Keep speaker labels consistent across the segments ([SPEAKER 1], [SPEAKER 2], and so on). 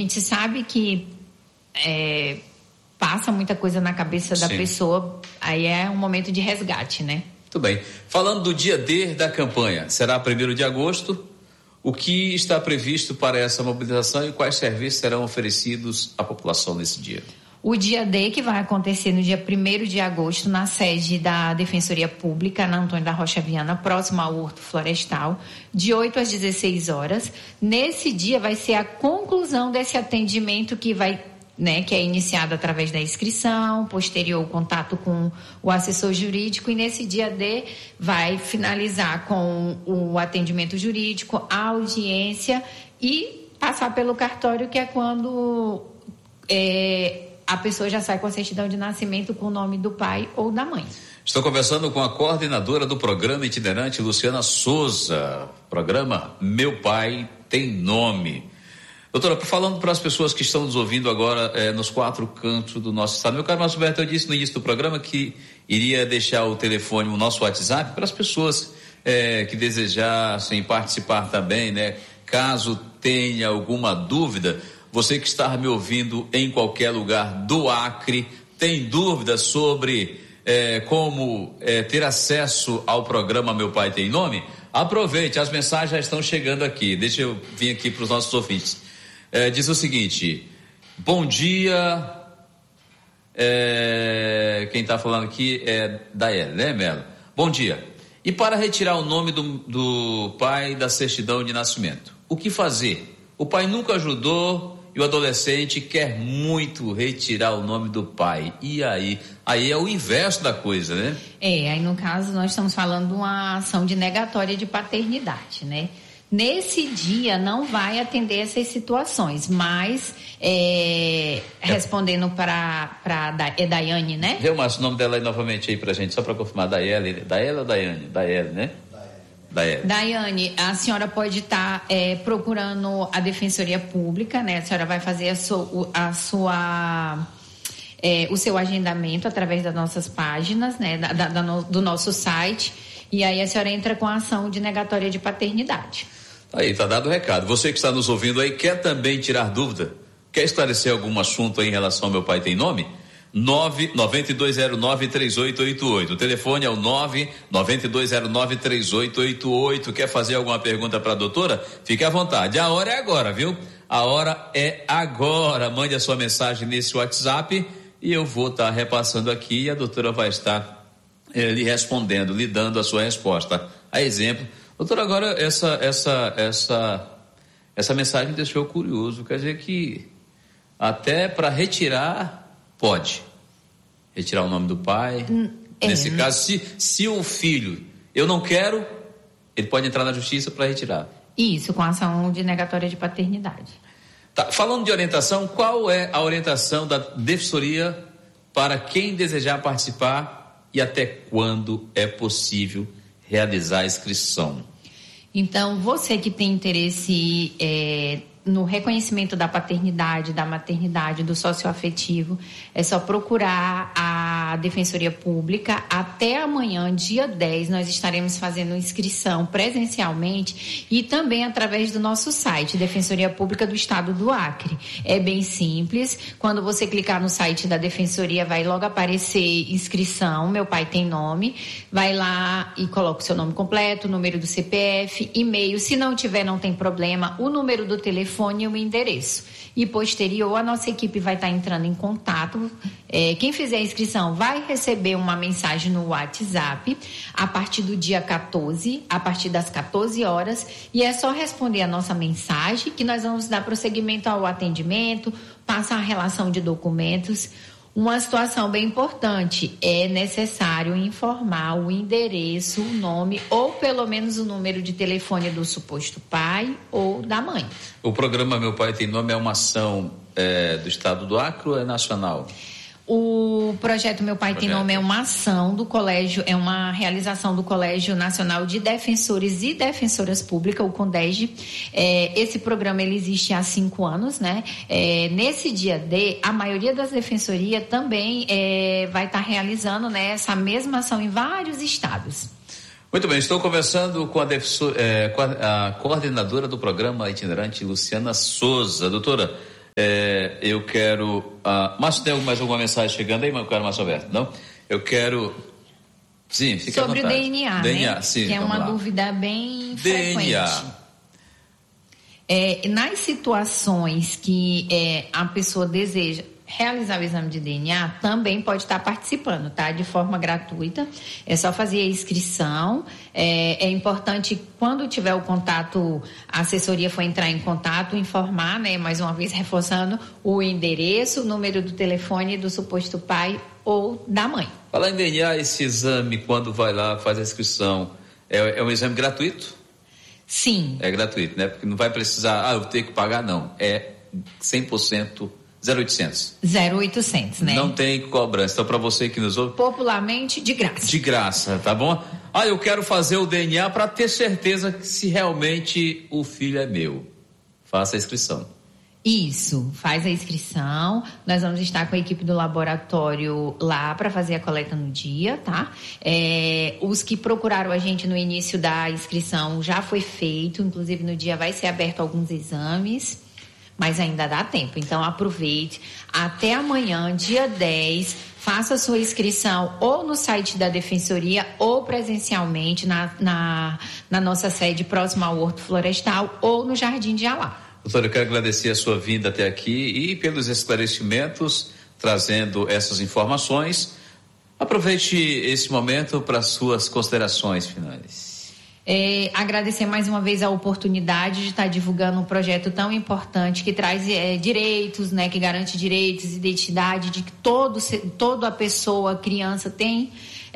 [SPEAKER 1] gente sabe que passa muita coisa na cabeça da pessoa, aí é um momento de resgate, né?
[SPEAKER 2] Muito bem. Falando do dia D da campanha, será 1º de agosto. O que está previsto para essa mobilização e quais serviços serão oferecidos à população nesse dia?
[SPEAKER 1] O dia D, que vai acontecer no dia 1º de agosto, na sede da Defensoria Pública, na Antônio da Rocha Viana, próximo ao Horto Florestal, de 8 às 16 horas. Nesse dia vai ser a conclusão desse atendimento que é iniciado através da inscrição, posterior o contato com o assessor jurídico, e nesse dia D vai finalizar com o atendimento jurídico, a audiência e passar pelo cartório, que é quando a pessoa já sai com a certidão de nascimento com o nome do pai ou da mãe.
[SPEAKER 2] Estou conversando com a coordenadora do programa itinerante, Luciana Souza. Programa Meu Pai Tem Nome. Doutora, falando para as pessoas que estão nos ouvindo agora nos 4 cantos do nosso estado. Meu caro Márcio Berto, eu disse no início do programa que iria deixar o telefone, o nosso WhatsApp, para as pessoas que desejassem participar também, né? Caso tenha alguma dúvida, você que está me ouvindo em qualquer lugar do Acre, tem dúvida sobre como ter acesso ao programa Meu Pai Tem Nome? Aproveite, as mensagens já estão chegando aqui. Deixa eu vir aqui para os nossos ouvintes. Diz o seguinte: bom dia, quem está falando aqui é Dael, né, Melo? Bom dia. E para retirar o nome do pai da certidão de nascimento, o que fazer? O pai nunca ajudou e o adolescente quer muito retirar o nome do pai. E aí? Aí é o inverso da coisa, né? Aí
[SPEAKER 1] no caso nós estamos falando de uma ação de negatória de paternidade, né? Nesse dia não vai atender essas situações, mas respondendo para Daiane, né?
[SPEAKER 2] Dê o nome dela aí novamente aí pra gente, só para confirmar. Daele ou Daiane? Daele, né?
[SPEAKER 1] Daiane, a senhora pode estar procurando a Defensoria Pública, né? A senhora vai fazer o seu agendamento através das nossas páginas, né? Do nosso site, e aí a senhora entra com a ação de negatória de paternidade.
[SPEAKER 2] Aí, tá dado o recado. Você que está nos ouvindo aí, quer também tirar dúvida? Quer esclarecer algum assunto aí em relação ao Meu Pai Tem Nome? 992093888. O telefone é o 992093888. Quer fazer alguma pergunta para a doutora? Fique à vontade. A hora é agora, viu? A hora é agora. Mande a sua mensagem nesse WhatsApp e eu vou estar repassando aqui e a doutora vai estar lhe respondendo, lhe dando a sua resposta. A exemplo, doutora, agora essa mensagem me deixou curioso. Quer dizer que até para retirar pode retirar o nome do pai. Nesse caso, se o filho, eu não quero, ele pode entrar na justiça para retirar.
[SPEAKER 1] Isso, com a ação de negatória de paternidade.
[SPEAKER 2] Tá, falando de orientação, qual é a orientação da Defensoria para quem desejar participar e até quando é possível realizar a inscrição?
[SPEAKER 1] Então, você que tem interesse no reconhecimento da paternidade, da maternidade, do socioafetivo, é só procurar a Defensoria Pública. Até amanhã, dia 10, nós estaremos fazendo inscrição presencialmente e também através do nosso site, Defensoria Pública do Estado do Acre. É bem simples. Quando você clicar no site da Defensoria, vai logo aparecer inscrição, Meu Pai Tem Nome. Vai lá e coloca o seu nome completo, o número do CPF, e-mail. Se não tiver, não tem problema, o número do telefone e o endereço. E posterior, a nossa equipe vai estar entrando em contato. Quem fizer a inscrição vai receber uma mensagem no WhatsApp a partir do dia 14, a partir das 14 horas, e é só responder a nossa mensagem que nós vamos dar prosseguimento ao atendimento, passar a relação de documentos. Uma situação bem importante, é necessário informar o endereço, o nome ou pelo menos o número de telefone do suposto pai ou da mãe.
[SPEAKER 2] O programa Meu Pai Tem Nome é uma ação do Estado do Acre ou é nacional?
[SPEAKER 1] O projeto Meu Pai Tem Nome é uma ação do colégio, é uma realização do Colégio Nacional de Defensores e Defensoras Públicas, o CONDEG. Esse programa ele existe há 5 anos, né? Nesse dia D, a maioria das defensorias também vai estar realizando, né, essa mesma ação em vários estados.
[SPEAKER 2] Muito bem, estou conversando com a coordenadora do programa itinerante, Luciana Souza. Doutora, Eu quero... Márcio, tem mais alguma mensagem chegando aí, Márcio Alberto? Não? Eu quero... Sim, fica à vontade.
[SPEAKER 1] Sobre o DNA,
[SPEAKER 2] DNA,
[SPEAKER 1] né?
[SPEAKER 2] Sim,
[SPEAKER 1] que é uma
[SPEAKER 2] lá.
[SPEAKER 1] dúvida bem
[SPEAKER 2] DNA.
[SPEAKER 1] frequente. Nas situações que a pessoa deseja realizar o exame de DNA, também pode estar participando, tá? De forma gratuita. É só fazer a inscrição. É importante, quando tiver o contato, a assessoria for entrar em contato, informar, né? Mais uma vez, reforçando o endereço, o número do telefone do suposto pai ou da mãe.
[SPEAKER 2] Falar em DNA, esse exame, quando vai lá, faz a inscrição, é um exame gratuito?
[SPEAKER 1] Sim.
[SPEAKER 2] É gratuito, né? Porque não vai precisar, eu tenho que pagar, não. É 100%. 0800.
[SPEAKER 1] 0800, né?
[SPEAKER 2] Não tem cobrança. Então, para você que nos ouve...
[SPEAKER 1] Popularmente, de graça.
[SPEAKER 2] De graça, tá bom? Eu quero fazer o DNA para ter certeza que se realmente o filho é meu. Faça a inscrição.
[SPEAKER 1] Isso, faz a inscrição. Nós vamos estar com a equipe do laboratório lá para fazer a coleta no dia, tá? Os que procuraram a gente no início da inscrição já foi feito. Inclusive, no dia vai ser aberto alguns exames. Mas ainda dá tempo, então aproveite. Até amanhã, dia 10, faça a sua inscrição ou no site da Defensoria ou presencialmente na nossa sede próxima ao Horto Florestal ou no Jardim de Alá.
[SPEAKER 2] Doutora, eu quero agradecer a sua vinda até aqui e pelos esclarecimentos, trazendo essas informações. Aproveite esse momento para suas considerações finais.
[SPEAKER 1] Agradecer mais uma vez a oportunidade de estar divulgando um projeto tão importante que traz direitos, né, que garante direitos, identidade, de que toda a pessoa, criança tem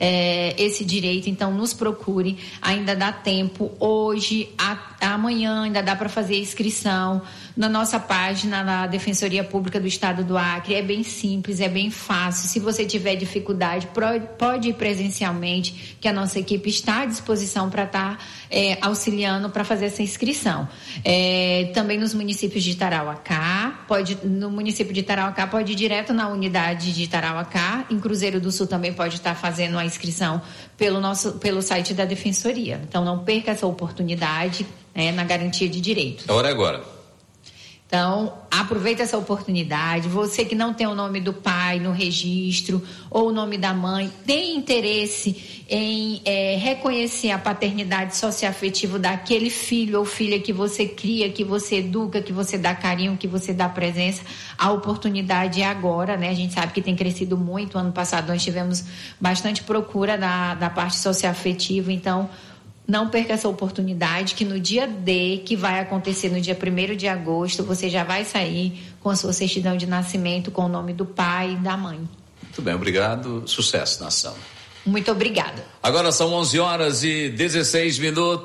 [SPEAKER 1] esse direito. Então nos procure, ainda dá tempo, hoje, amanhã ainda dá para fazer a inscrição na nossa página da Defensoria Pública do Estado do Acre. É bem simples, é bem fácil. Se você tiver dificuldade, pode ir presencialmente, que a nossa equipe está à disposição para estar auxiliando para fazer essa inscrição. Também nos municípios de Tarauacá, no município de Tarauacá pode ir direto na unidade de Tarauacá. Em Cruzeiro do Sul também pode estar fazendo a inscrição pelo site da Defensoria. Então não perca essa oportunidade na garantia de direitos.
[SPEAKER 2] A hora é agora.
[SPEAKER 1] Então, aproveita essa oportunidade. Você que não tem o nome do pai no registro ou o nome da mãe, tem interesse em reconhecer a paternidade socioafetiva daquele filho ou filha que você cria, que você educa, que você dá carinho, que você dá presença, a oportunidade é agora, né? A gente sabe que tem crescido muito. Ano passado nós tivemos bastante procura da parte socioafetiva, então não perca essa oportunidade, que no dia D, que vai acontecer no dia 1º de agosto, você já vai sair com a sua certidão de nascimento, com o nome do pai e da mãe.
[SPEAKER 2] Muito bem, obrigado. Sucesso na ação.
[SPEAKER 1] Muito obrigada.
[SPEAKER 2] Agora são 11h16,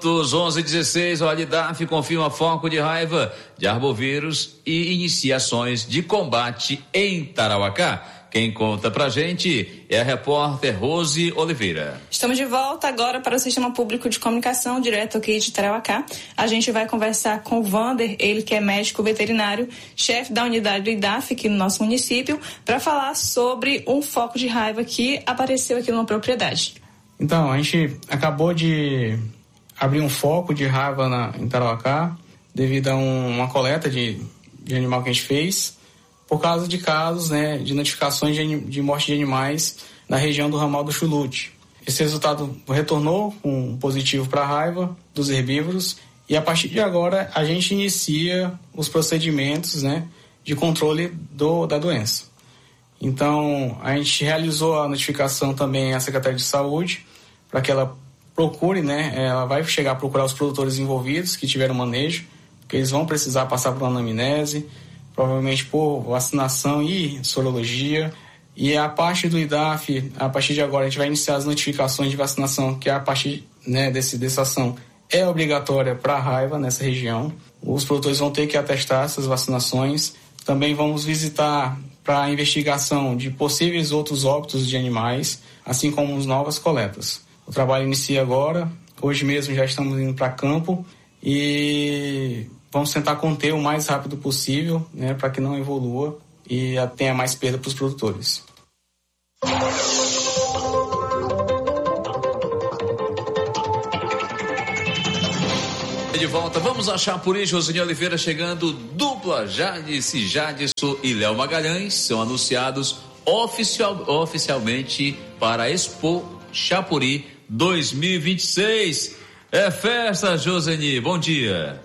[SPEAKER 2] 11h16. O Alidaf confirma foco de raiva de arbovírus e iniciações de combate em Tarauacá. Quem conta pra gente é a repórter Rose Oliveira.
[SPEAKER 3] Estamos de volta agora para o Sistema Público de Comunicação, direto aqui de Tarauacá. A gente vai conversar com o Wander, ele que é médico veterinário, chefe da unidade do IDAF aqui no nosso município, para falar sobre um foco de raiva que apareceu aqui numa propriedade.
[SPEAKER 4] Então, a gente acabou de abrir um foco de raiva em Tarauacá, devido a uma coleta de animal que a gente fez, por causa de casos, né, de notificações de morte de animais na região do ramal do Chulute. Esse resultado retornou com positivo para a raiva dos herbívoros e a partir de agora a gente inicia os procedimentos, né, de controle da doença. Então, a gente realizou a notificação também à Secretaria de Saúde para que ela procure, né, ela vai chegar a procurar os produtores envolvidos que tiveram manejo, porque eles vão precisar passar por uma anamnese, provavelmente por vacinação e sorologia. E a parte do IDAF, a partir de agora, a gente vai iniciar as notificações de vacinação, que a partir, né, dessa ação é obrigatória para a raiva nessa região. Os produtores vão ter que atestar essas vacinações. Também vamos visitar para a investigação de possíveis outros óbitos de animais, assim como as novas coletas. O trabalho inicia agora, hoje mesmo já estamos indo para campo e vamos tentar conter o mais rápido possível, né, para que não evolua e tenha mais perda para os produtores.
[SPEAKER 2] De volta, vamos achar por aí, Josine Oliveira chegando do dupla Jadice Jadson e Léo Magalhães são anunciados oficialmente para a Expo Chapuri 2026. É festa, Joseni. Bom dia.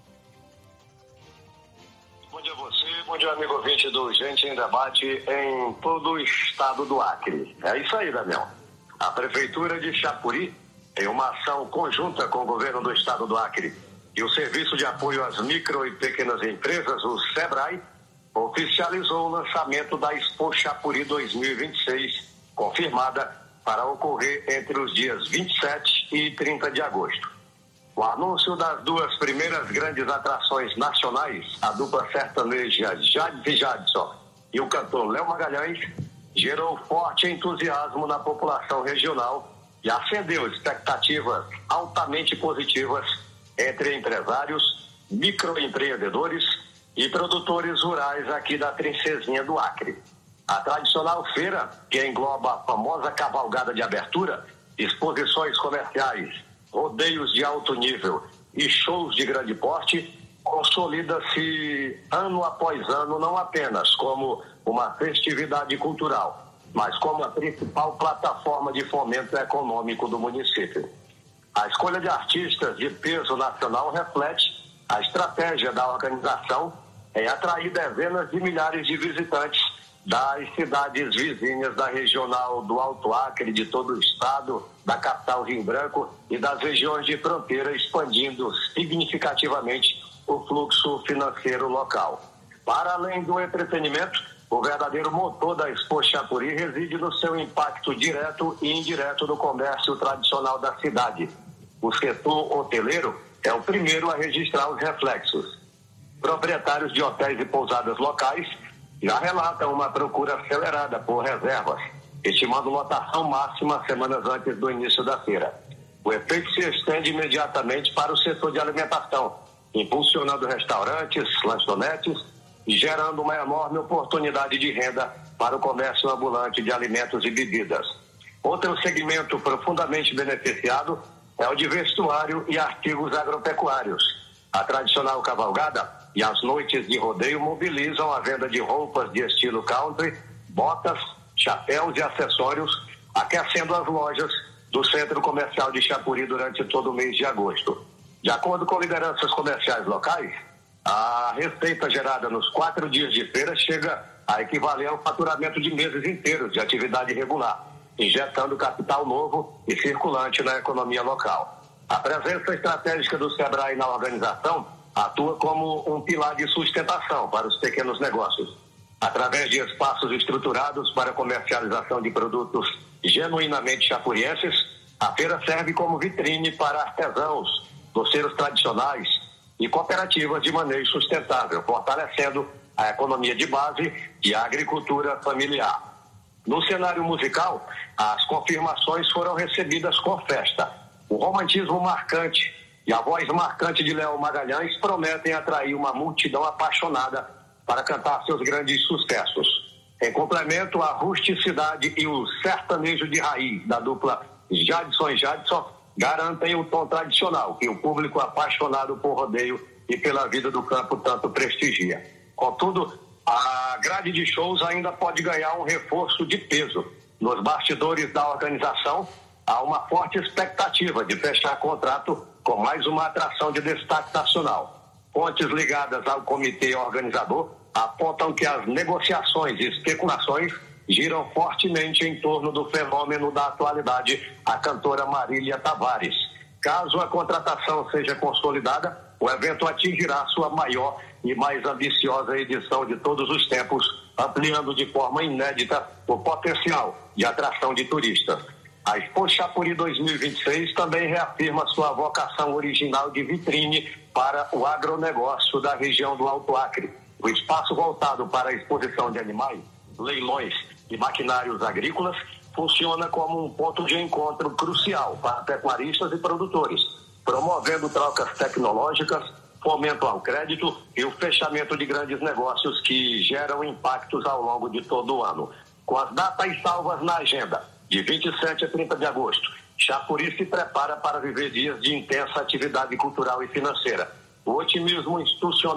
[SPEAKER 5] Bom dia a você, bom dia amigo ouvinte do Gente em Debate em todo o estado do Acre. É isso aí, Daniel. A Prefeitura de Chapuri, em uma ação conjunta com o governo do estado do Acre e o Serviço de Apoio às Micro e Pequenas Empresas, o SEBRAE, oficializou o lançamento da Expo Chapuri 2026, confirmada para ocorrer entre os dias 27 e 30 de agosto. O anúncio das duas primeiras grandes atrações nacionais, a dupla sertaneja Jadice Jadson e o cantor Léo Magalhães, gerou forte entusiasmo na população regional e acendeu expectativas altamente positivas entre empresários, microempreendedores e produtores rurais aqui da Princesinha do Acre. A tradicional feira, que engloba a famosa cavalgada de abertura, exposições comerciais, rodeios de alto nível e shows de grande porte, consolida-se ano após ano não apenas como uma festividade cultural, mas como a principal plataforma de fomento econômico do município. A escolha de artistas de peso nacional reflete a estratégia da organização em atrair dezenas de milhares de visitantes das cidades vizinhas da regional do Alto Acre, de todo o estado, da capital Rio Branco e das regiões de fronteira, expandindo significativamente o fluxo financeiro local. Para além do entretenimento, o verdadeiro motor da Expo Chapuri reside no seu impacto direto e indireto no comércio tradicional da cidade. O setor hoteleiro é o primeiro a registrar os reflexos. Proprietários de hotéis e pousadas locais já relatam uma procura acelerada por reservas, estimando lotação máxima semanas antes do início da feira. O efeito se estende imediatamente para o setor de alimentação, impulsionando restaurantes, lanchonetes e gerando uma enorme oportunidade de renda para o comércio ambulante de alimentos e bebidas. Outro segmento profundamente beneficiado é o de vestuário e artigos agropecuários. A tradicional cavalgada e as noites de rodeio mobilizam a venda de roupas de estilo country, botas, chapéus e acessórios, aquecendo as lojas do Centro Comercial de Chapuri durante todo o mês de agosto. De acordo com lideranças comerciais locais, a receita gerada nos 4 dias de feira chega a equivaler ao faturamento de meses inteiros de atividade regular, injetando capital novo e circulante na economia local. A presença estratégica do SEBRAE na organização atua como um pilar de sustentação para os pequenos negócios. Através de espaços estruturados para comercialização de produtos genuinamente chapurienses, a feira serve como vitrine para artesãos, doceiros tradicionais e cooperativas de manejo sustentável, fortalecendo a economia de base e a agricultura familiar. No cenário musical, as confirmações foram recebidas com festa. O romantismo marcante e a voz marcante de Léo Magalhães prometem atrair uma multidão apaixonada para cantar seus grandes sucessos. Em complemento, a rusticidade e o sertanejo de raiz da dupla Jadson e Jadson garantem o tom tradicional que o público apaixonado por rodeio e pela vida do campo tanto prestigia. Contudo, a grade de shows ainda pode ganhar um reforço de peso. Nos bastidores da organização, há uma forte expectativa de fechar contrato com mais uma atração de destaque nacional. Fontes ligadas ao comitê organizador apontam que as negociações e especulações giram fortemente em torno do fenômeno da atualidade, a cantora Marília Tavares. Caso a contratação seja consolidada, o evento atingirá sua maior e mais ambiciosa edição de todos os tempos, ampliando de forma inédita o potencial de atração de turistas. A Expo Chapuri 2026 também reafirma sua vocação original de vitrine para o agronegócio da região do Alto Acre. O espaço voltado para a exposição de animais, leilões e maquinários agrícolas funciona como um ponto de encontro crucial para pecuaristas e produtores, promovendo trocas tecnológicas, fomento ao crédito e o fechamento de grandes negócios que geram impactos ao longo de todo o ano. Com as datas salvas na agenda, de 27 a 30 de agosto, Chapuri se prepara para viver dias de intensa atividade cultural e financeira. O otimismo institucional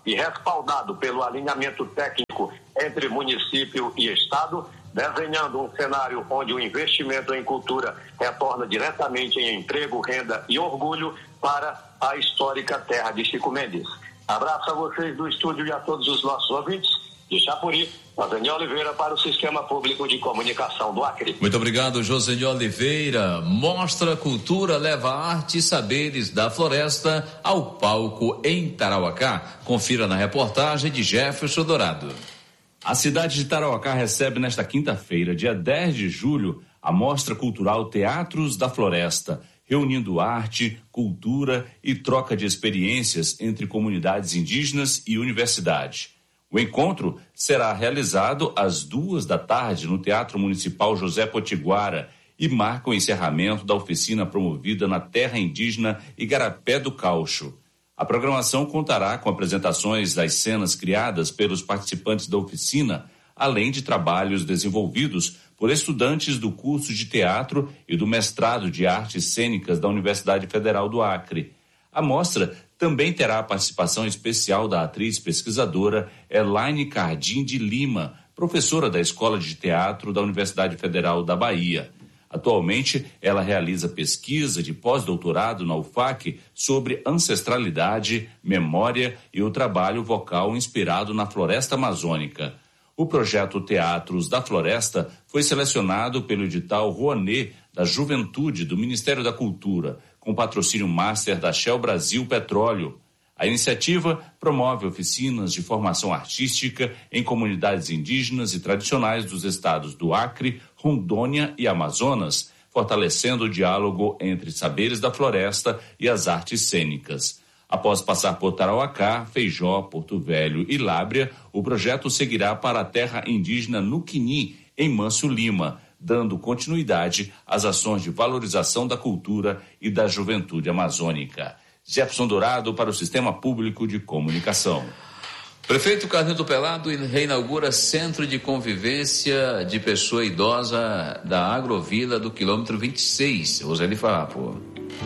[SPEAKER 5] e respaldado pelo alinhamento técnico entre município e Estado, desenhando um cenário onde o investimento em cultura retorna diretamente em emprego, renda e orgulho para a histórica terra de Chico Mendes. Abraço a vocês do estúdio e a todos os nossos ouvintes. De Chapuri, José Oliveira para o Sistema Público de Comunicação do Acre.
[SPEAKER 2] Muito obrigado, José Oliveira. Mostra Cultura leva arte e saberes da floresta ao palco em Tarauacá. Confira na reportagem de Jefferson Dourado.
[SPEAKER 6] A cidade de Tarauacá recebe nesta quinta-feira, dia 10 de julho, a Mostra Cultural Teatros da Floresta, reunindo arte, cultura e troca de experiências entre comunidades indígenas e universidade. O encontro será realizado às 14h no Teatro Municipal José Potiguara e marca o encerramento da oficina promovida na terra indígena Igarapé do Caucho. A programação contará com apresentações das cenas criadas pelos participantes da oficina, além de trabalhos desenvolvidos por estudantes do curso de teatro e do mestrado de artes cênicas da Universidade Federal do Acre. A mostra também terá a participação especial da atriz pesquisadora Elaine Cardim de Lima, professora da Escola de Teatro da Universidade Federal da Bahia. Atualmente, ela realiza pesquisa de pós-doutorado na UFAC sobre ancestralidade, memória e o trabalho vocal inspirado na floresta amazônica. O projeto Teatros da Floresta foi selecionado pelo edital Rouanet da Juventude do Ministério da Cultura, com patrocínio master da Shell Brasil Petróleo. A iniciativa promove oficinas de formação artística em comunidades indígenas e tradicionais dos estados do Acre, Rondônia e Amazonas, fortalecendo o diálogo entre saberes da floresta e as artes cênicas. Após passar por Tarauacá, Feijó, Porto Velho e Lábrea, o projeto seguirá para a terra indígena Nuquini, em Mâncio Lima, dando continuidade às ações de valorização da cultura e da juventude amazônica. Jefferson Dourado para o Sistema Público de Comunicação.
[SPEAKER 2] Prefeito Carlinhos do Pelado reinaugura Centro de Convivência de Pessoa Idosa da Agrovila do quilômetro 26. Roseli Farrapo.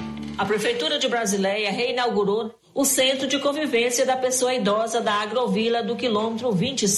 [SPEAKER 7] A Prefeitura de Brasileia reinaugurou o Centro de Convivência da Pessoa Idosa da Agrovila do quilômetro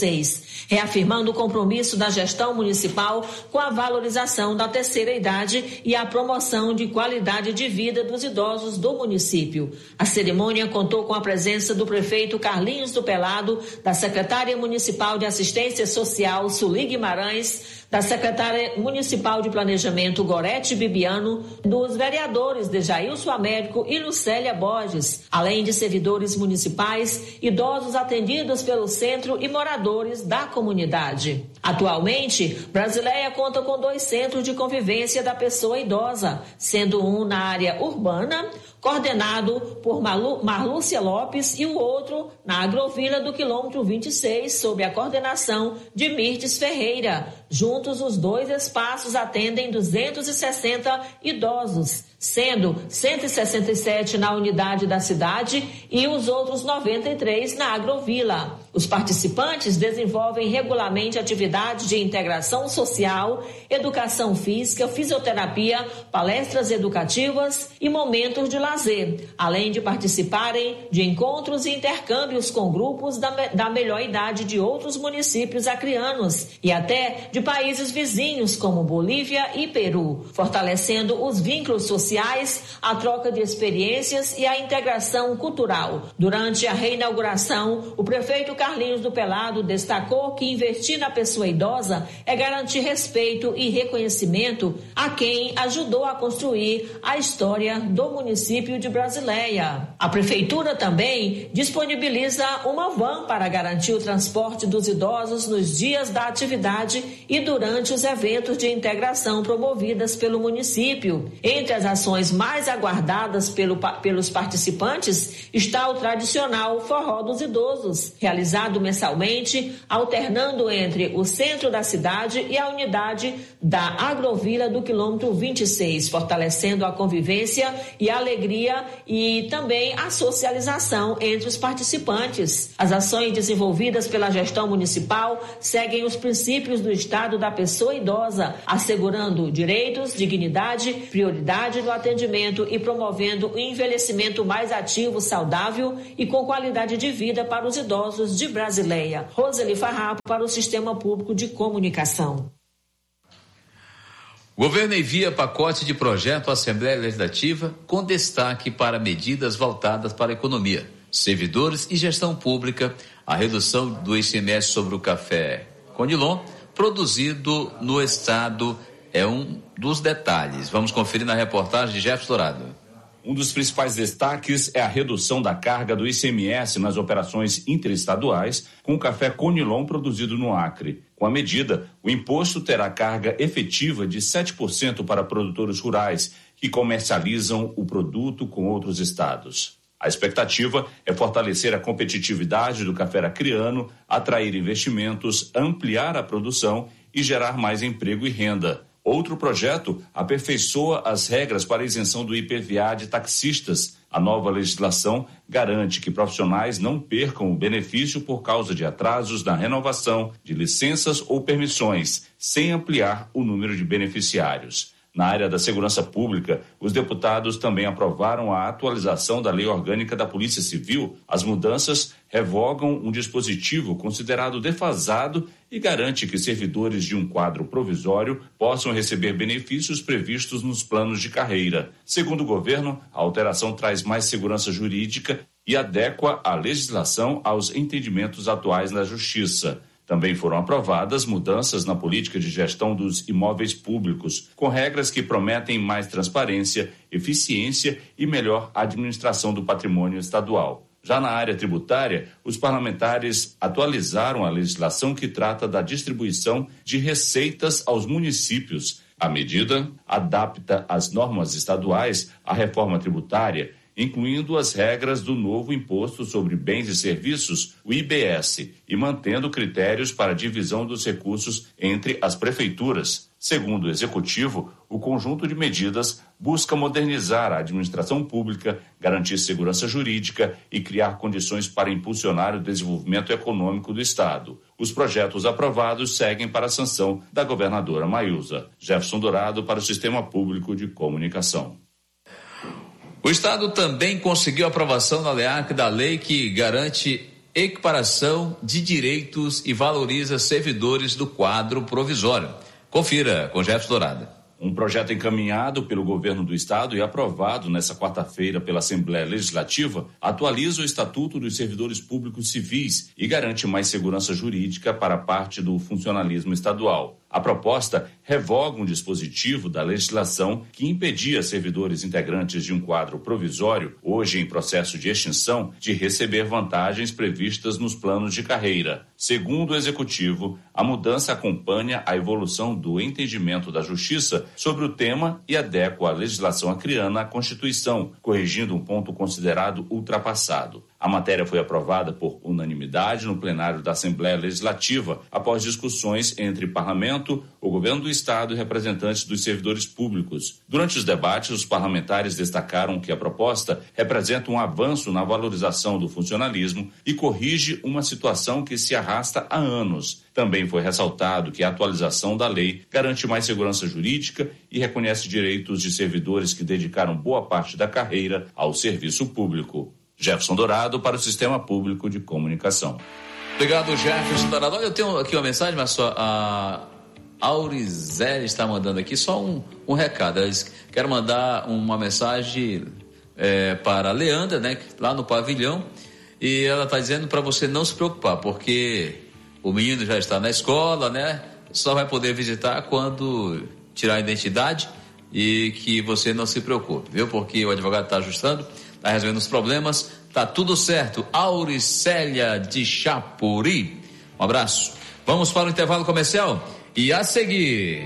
[SPEAKER 7] 26, reafirmando o compromisso da gestão municipal com a valorização da terceira idade e a promoção de qualidade de vida dos idosos do município. A cerimônia contou com a presença do prefeito Carlinhos do Pelado, da secretária municipal de Assistência Social Sueli Guimarães, da secretária municipal de Planejamento Gorete Bibiano, dos vereadores Dejailson Américo e Lucélia Borges, além de servidores municipais, idosos atendidos pelo centro e moradores da comunidade. Atualmente, Brasileia conta com 2 centros de convivência da pessoa idosa, sendo um na área urbana, coordenado por Marlúcia Lopes, e o outro na Agrovila do quilômetro 26, sob a coordenação de Mirtes Ferreira. Juntos, os 2 espaços atendem 260 idosos, sendo 167 na unidade da cidade e os outros 93 na Agrovila. Os participantes desenvolvem regularmente atividades de integração social, educação física, fisioterapia, palestras educativas e momentos de lazer, além de participarem de encontros e intercâmbios com grupos da melhor idade de outros municípios acreanos e até de países vizinhos como Bolívia e Peru, fortalecendo os vínculos sociais, a troca de experiências e a integração cultural. Durante a reinauguração, o prefeito Carlinhos do Pelado destacou que investir na pessoa idosa é garantir respeito e reconhecimento a quem ajudou a construir a história do município de Brasileia. A prefeitura também disponibiliza uma van para garantir o transporte dos idosos nos dias da atividade e durante os eventos de integração promovidas pelo município. Entre as ações mais aguardadas pelos participantes está o tradicional Forró dos Idosos, realizado mensalmente, alternando entre o centro da cidade e a unidade da Agrovila do quilômetro 26, fortalecendo a convivência e a alegria alegria e também a socialização entre os participantes. As ações desenvolvidas pela gestão municipal seguem os princípios do Estado da pessoa idosa, assegurando direitos, dignidade, prioridade no atendimento e promovendo o envelhecimento mais ativo, saudável e com qualidade de vida para os idosos de Brasileia. Roseli Farrapo para o Sistema Público de Comunicação.
[SPEAKER 2] O governo envia pacote de projeto à Assembleia Legislativa com destaque para medidas voltadas para a economia, servidores e gestão pública, a redução do ICMS sobre o café Conilon, produzido no estado, é um dos detalhes. Vamos conferir na reportagem de Jefferson Dourado.
[SPEAKER 6] Um dos principais destaques é a redução da carga do ICMS nas operações interestaduais com o café Conilon produzido no Acre. Com a medida, o imposto terá carga efetiva de 7% para produtores rurais que comercializam o produto com outros estados. A expectativa é fortalecer a competitividade do café acreano, atrair investimentos, ampliar a produção e gerar mais emprego e renda. Outro projeto aperfeiçoa as regras para a isenção do IPVA de taxistas. A nova legislação garante que profissionais não percam o benefício por causa de atrasos na renovação de licenças ou permissões, sem ampliar o número de beneficiários. Na área da segurança pública, os deputados também aprovaram a atualização da Lei Orgânica da Polícia Civil. As mudanças revogam um dispositivo considerado defasado e garante que servidores de um quadro provisório possam receber benefícios previstos nos planos de carreira. Segundo o governo, a alteração traz mais segurança jurídica e adequa a legislação aos entendimentos atuais na Justiça. Também foram aprovadas mudanças na política de gestão dos imóveis públicos, com regras que prometem mais transparência, eficiência e melhor administração do patrimônio estadual. Já na área tributária, os parlamentares atualizaram a legislação que trata da distribuição de receitas aos municípios. A medida adapta as normas estaduais à reforma tributária, incluindo as regras do novo Imposto sobre Bens e Serviços, o IBS, e mantendo critérios para a divisão dos recursos entre as prefeituras. Segundo o Executivo, o conjunto de medidas busca modernizar a administração pública, garantir segurança jurídica e criar condições para impulsionar o desenvolvimento econômico do Estado. Os projetos aprovados seguem para a sanção da governadora Maílza. Jefferson Dourado para o Sistema Público de Comunicação.
[SPEAKER 2] O Estado também conseguiu aprovação na LEAC da lei que garante equiparação de direitos e valoriza servidores do quadro provisório. Confira com Jefferson Dourado.
[SPEAKER 6] Um projeto encaminhado pelo governo do estado e aprovado nesta quarta-feira pela Assembleia Legislativa atualiza o Estatuto dos Servidores Públicos Civis e garante mais segurança jurídica para parte do funcionalismo estadual. A proposta revoga um dispositivo da legislação que impedia servidores integrantes de um quadro provisório, hoje em processo de extinção, de receber vantagens previstas nos planos de carreira. Segundo o Executivo, a mudança acompanha a evolução do entendimento da Justiça sobre o tema e adequa a legislação acreana à Constituição, corrigindo um ponto considerado ultrapassado. A matéria foi aprovada por unanimidade no plenário da Assembleia Legislativa, após discussões entre parlamento, o governo do Estado e representantes dos servidores públicos. Durante os debates, os parlamentares destacaram que a proposta representa um avanço na valorização do funcionalismo e corrige uma situação que se arrasta há anos. Também foi ressaltado que a atualização da lei garante mais segurança jurídica e reconhece direitos de servidores que dedicaram boa parte da carreira ao serviço público. Jefferson Dourado para o Sistema Público de Comunicação.
[SPEAKER 2] Obrigado, Jefferson Dourado. Olha, eu tenho aqui uma mensagem, mas só a Aurizele está mandando aqui só um recado. Quero mandar uma mensagem para a Leandra, né, lá no pavilhão, e ela está dizendo para você não se preocupar, porque o menino já está na escola, né? Só vai poder visitar quando tirar a identidade e que você não se preocupe, viu? Porque o advogado está ajustando, está resolvendo os problemas, tá tudo certo. Auricélia de Chapuri, um abraço. Vamos para o intervalo comercial e a seguir,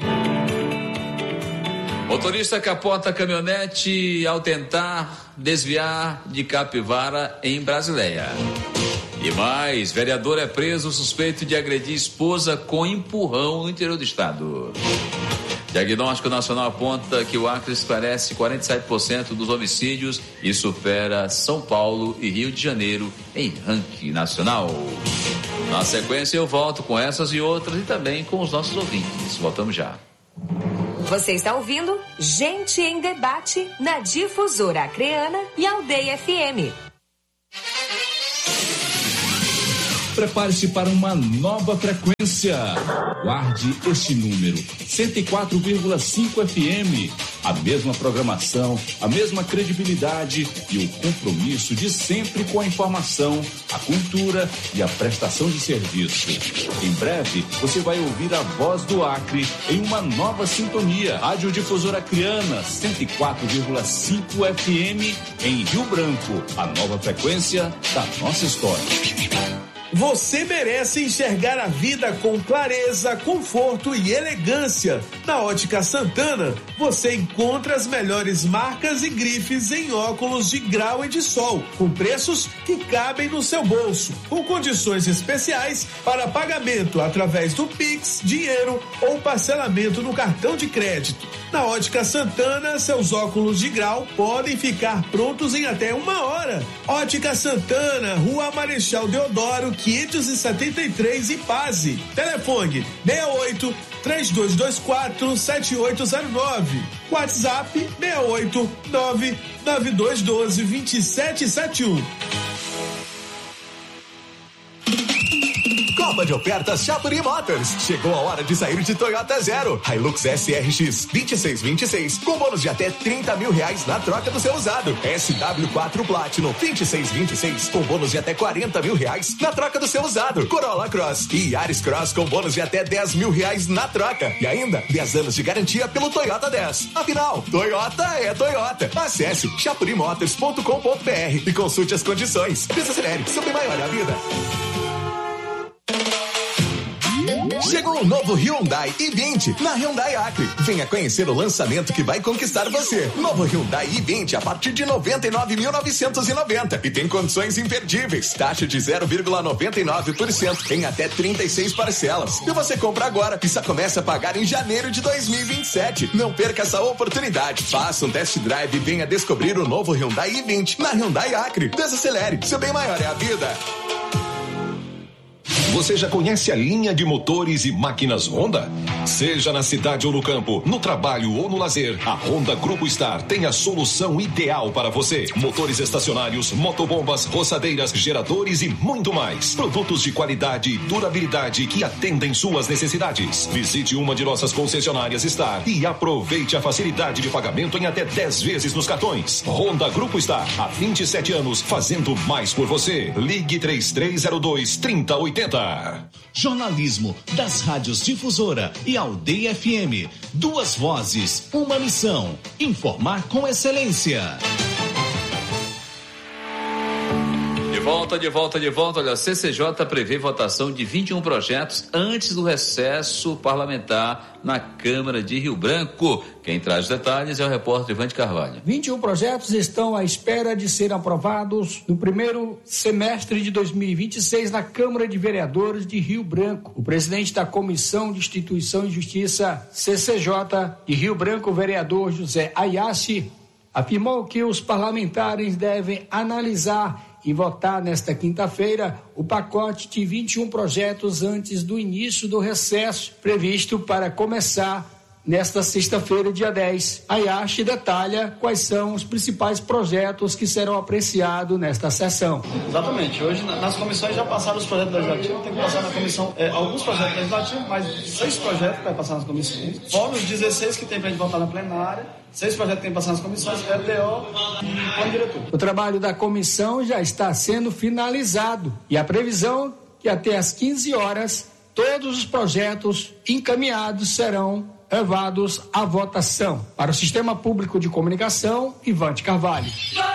[SPEAKER 2] motorista capota caminhonete ao tentar desviar de capivara em Brasileia. E mais, vereador é preso suspeito de agredir esposa com empurrão no interior do estado. Diagnóstico Nacional aponta que o Acre esclarece 47% dos homicídios e supera São Paulo e Rio de Janeiro em ranking nacional. Na sequência eu volto com essas e outras e também com os nossos ouvintes. Voltamos já.
[SPEAKER 8] Você está ouvindo Gente em Debate na Difusora Acreana e Aldeia FM.
[SPEAKER 6] Prepare-se para uma nova frequência. Guarde este número, 104,5 FM. A mesma programação, a mesma credibilidade e o compromisso de sempre com a informação, a cultura e a prestação de serviço. Em breve, você vai ouvir a voz do Acre em uma nova sintonia. Rádio Difusora Acreana, 104,5 FM em Rio Branco. A nova frequência da nossa história.
[SPEAKER 9] Você merece enxergar a vida com clareza, conforto e elegância. Na Ótica Santana, você encontra as melhores marcas e grifes em óculos de grau e de sol, com preços que cabem no seu bolso, com condições especiais para pagamento através do Pix, dinheiro ou parcelamento no cartão de crédito. Na Ótica Santana, seus óculos de grau podem ficar prontos em até 1 hora. Ótica Santana, Rua Marechal Deodoro, 573 Ipaze. Telefone 68-3224-7809. WhatsApp 689-9212-2771.
[SPEAKER 10] Copa de ofertas Chapuri Motors. Chegou a hora de sair de Toyota Zero. Hilux SRX 2626 com bônus de até R$30 mil na troca do seu usado. SW4 Platinum 2626 com bônus de até R$40 mil na troca do seu usado. Corolla Cross e Yaris Cross com bônus de até R$10 mil na troca. E ainda 10 anos de garantia pelo Toyota 10. Afinal, Toyota é Toyota. Acesse chapurimotors.com.br e consulte as condições. Desacelere, seu bem maior é a vida. Chegou o novo Hyundai i20 na Hyundai Acre. Venha conhecer o lançamento que vai conquistar você. Novo Hyundai i20 a partir de 99.990 e tem condições imperdíveis. Taxa de 0,99% em até 36 parcelas. E você compra agora e só começa a pagar em janeiro de 2027. Não perca essa oportunidade. Faça um test drive e venha descobrir o novo Hyundai i20 na Hyundai Acre. Desacelere, seu bem maior é a vida.
[SPEAKER 11] Você já conhece a linha de motores e máquinas Honda? Seja na cidade ou no campo, no trabalho ou no lazer, a Honda Grupo Star tem a solução ideal para você. Motores estacionários, motobombas, roçadeiras, geradores e muito mais. Produtos de qualidade e durabilidade que atendem suas necessidades. Visite uma de nossas concessionárias Star e aproveite a facilidade de pagamento em até 10 vezes nos cartões. Honda Grupo Star, há 27 anos, fazendo mais por você. Ligue 3302-3080.
[SPEAKER 12] Jornalismo das rádios Difusora e Aldeia FM. 2 vozes, uma missão. Informar com excelência.
[SPEAKER 2] De volta. Olha, a CCJ prevê votação de 21 projetos antes do recesso parlamentar na Câmara de Rio Branco. Quem traz os detalhes é o repórter Ivan de Carvalho.
[SPEAKER 13] 21 projetos estão à espera de serem aprovados no primeiro semestre de 2026 na Câmara de Vereadores de Rio Branco. O presidente da Comissão de Instituição e Justiça, CCJ, de Rio Branco, o vereador José Ayassi, afirmou que os parlamentares devem analisar e votar nesta quinta-feira o pacote de 21 projetos antes do início do recesso, previsto para começar nesta sexta-feira, dia 10. A IASH detalha quais são os principais projetos que serão apreciados nesta sessão.
[SPEAKER 14] Exatamente. Hoje, nas comissões já passaram os projetos legislativos, tem que passar na comissão alguns projetos legislativos, mais 6 projetos para passar nas comissões. Fora os 16 que tem para a gente votar na plenária, 6 projetos que tem que passar nas comissões, LDO e plano diretor.
[SPEAKER 13] O trabalho da comissão já está sendo finalizado e a previsão é que até às 15 horas todos os projetos encaminhados serão levados à votação. Para o Sistema Público de Comunicação, Ivan de Carvalho.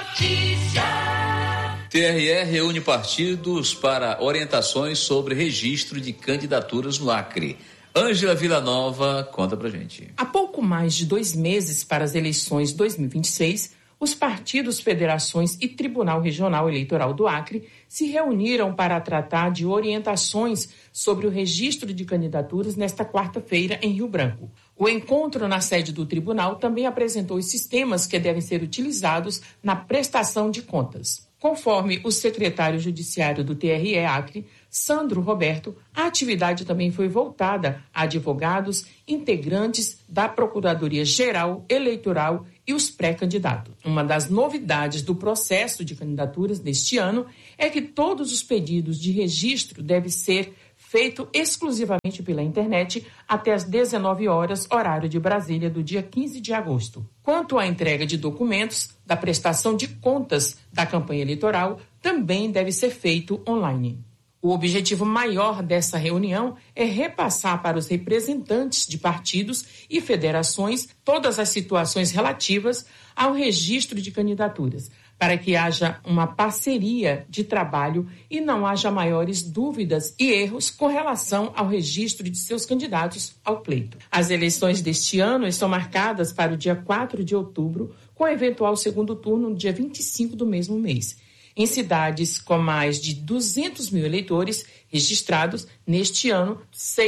[SPEAKER 2] TRE reúne partidos para orientações sobre registro de candidaturas no Acre. Ângela Villanova conta pra gente.
[SPEAKER 15] Há pouco mais de 2 meses para as eleições 2026, os partidos, federações e Tribunal Regional Eleitoral do Acre se reuniram para tratar de orientações sobre o registro de candidaturas nesta quarta-feira em Rio Branco. O encontro na sede do tribunal também apresentou os sistemas que devem ser utilizados na prestação de contas. Conforme o secretário judiciário do TRE Acre, Sandro Roberto, a atividade também foi voltada a advogados, integrantes da Procuradoria-Geral Eleitoral e os pré-candidatos. Uma das novidades do processo de candidaturas deste ano é que todos os pedidos de registro devem ser feito exclusivamente pela internet até às 19 horas, horário de Brasília, do dia 15 de agosto. Quanto à entrega de documentos da prestação de contas da campanha eleitoral, também deve ser feito online. O objetivo maior dessa reunião é repassar para os representantes de partidos e federações todas as situações relativas ao registro de candidaturas, para que haja uma parceria de trabalho e não haja maiores dúvidas e erros com relação ao registro de seus candidatos ao pleito. As eleições deste ano estão marcadas para o dia 4 de outubro, com eventual segundo turno no dia 25 do mesmo mês. Em cidades com mais de 200 mil eleitores registrados, neste ano,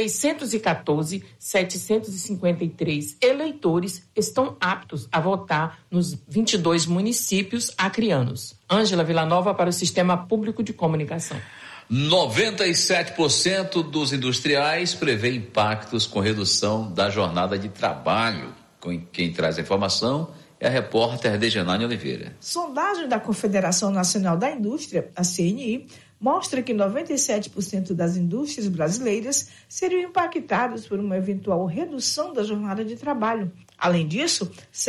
[SPEAKER 15] 614.753 eleitores estão aptos a votar nos 22 municípios acreanos. Ângela Villanova para o Sistema Público de Comunicação.
[SPEAKER 2] 97% dos industriais prevê impactos com redução da jornada de trabalho. Quem traz a informação é a repórter Dejanane Oliveira.
[SPEAKER 16] Sondagem da Confederação Nacional da Indústria, a CNI, mostra que 97% das indústrias brasileiras seriam impactadas por uma eventual redução da jornada de trabalho. Além disso,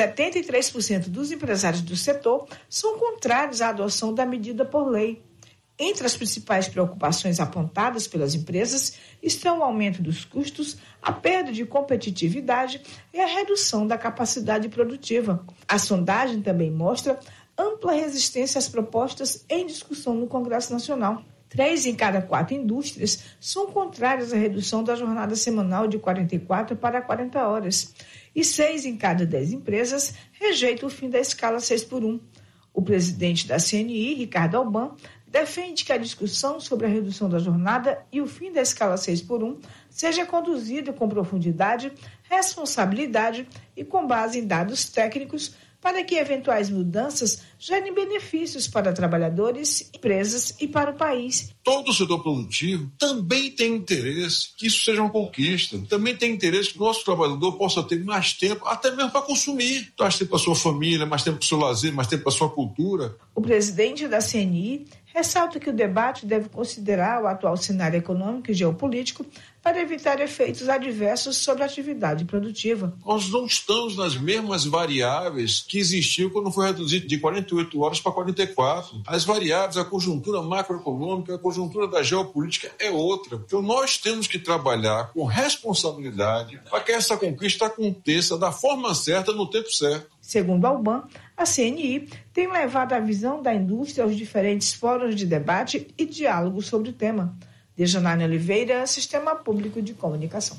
[SPEAKER 16] 73% dos empresários do setor são contrários à adoção da medida por lei. Entre as principais preocupações apontadas pelas empresas estão o aumento dos custos, a perda de competitividade e a redução da capacidade produtiva. A sondagem também mostra ampla resistência às propostas em discussão no Congresso Nacional. 3 em cada 4 indústrias são contrárias à redução da jornada semanal de 44 para 40 horas. E 6 em cada 10 empresas rejeitam o fim da escala 6x1. O presidente da CNI, Ricardo Alban, defende que a discussão sobre a redução da jornada e o fim da escala 6x1 seja conduzida com profundidade, responsabilidade e com base em dados técnicos para que eventuais mudanças gerem benefícios para trabalhadores, empresas e para o país.
[SPEAKER 17] Todo o setor produtivo também tem interesse que isso seja uma conquista. Também tem interesse que o nosso trabalhador possa ter mais tempo, até mesmo para consumir. Mais tempo para a sua família, mais tempo para o seu lazer, mais tempo para a sua cultura.
[SPEAKER 16] O presidente da CNI ressalta que o debate deve considerar o atual cenário econômico e geopolítico para evitar efeitos adversos sobre a atividade produtiva.
[SPEAKER 17] Nós não estamos nas mesmas variáveis que existiam quando foi reduzido de 48 horas para 44. As variáveis, a conjuntura macroeconômica, a conjuntura da geopolítica é outra. Então nós temos que trabalhar com responsabilidade para que essa conquista aconteça da forma certa, no tempo certo.
[SPEAKER 16] Segundo Alban, a CNI tem levado a visão da indústria aos diferentes fóruns de debate e diálogo sobre o tema. Dejanane Oliveira, Sistema Público de Comunicação.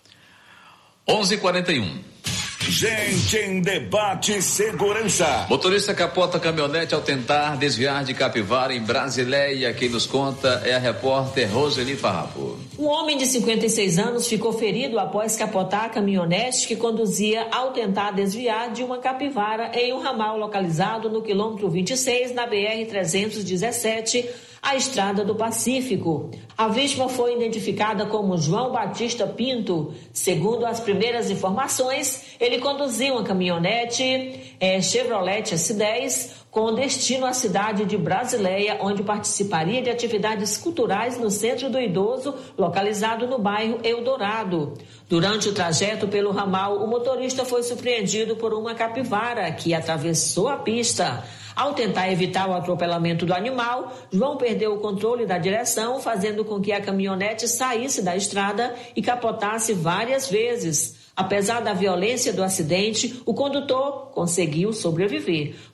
[SPEAKER 2] 11h41.
[SPEAKER 12] Gente em Debate Segurança.
[SPEAKER 2] Motorista capota caminhonete ao tentar desviar de capivara em Brasileia. Quem nos conta é a repórter Roseli Farrapo.
[SPEAKER 7] Um homem de 56 anos ficou ferido após capotar a caminhonete que conduzia ao tentar desviar de uma capivara em um ramal localizado no quilômetro 26 na BR-317, a Estrada do Pacífico. A vítima foi identificada como João Batista Pinto. Segundo as primeiras informações, ele conduzia uma caminhonete Chevrolet S10 com destino à cidade de Brasileia, onde participaria de atividades culturais no Centro do Idoso, localizado no bairro Eldorado. Durante o trajeto pelo ramal, o motorista foi surpreendido por uma capivara que atravessou a pista. Ao tentar evitar o atropelamento do animal, João perdeu o controle da direção, fazendo com que a caminhonete saísse da estrada e capotasse várias vezes. Apesar da violência do acidente, o condutor conseguiu sobreviver. Por